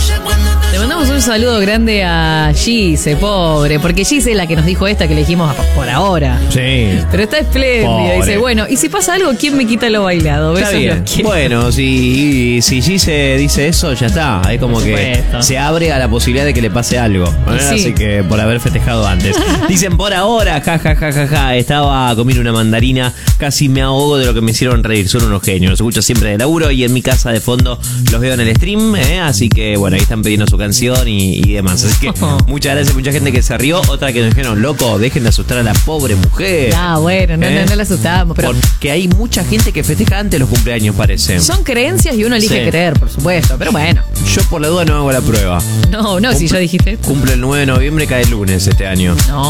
Le mandamos un saludo grande a Gise, pobre, porque Gise es la que nos dijo esta que le dijimos por ahora. Sí. Pero está espléndida. Pobre. Dice, bueno, y si pasa algo, ¿quién me quita lo bailado? Está Besos, bien. los quiero. Bueno, si Gise dice eso, ya está. Es como que supuesto. se abre a la posibilidad de que le pase algo. Sí. Así que por haber festejado antes. Dicen por ahora, ja. Estaba comiendo una mandarina, casi me ahogo de lo que me hicieron reír. Son unos genios. Los escucho siempre de laburo y en mi casa de fondo los veo en el stream. Así que bueno, ahí están pidiendo su canción y demás. Así que muchas gracias, mucha gente que se rió. Otra que nos dijeron, loco, dejen de asustar a la pobre mujer. Ah, bueno, no la asustamos, pero Porque hay mucha gente que festeja antes los cumpleaños, parece. son creencias y uno elige Sí. creer, por supuesto. Pero bueno, Yo por la duda no hago la prueba. no, si ya dijiste. Cumple el 9 de noviembre, cae el lunes este año. No.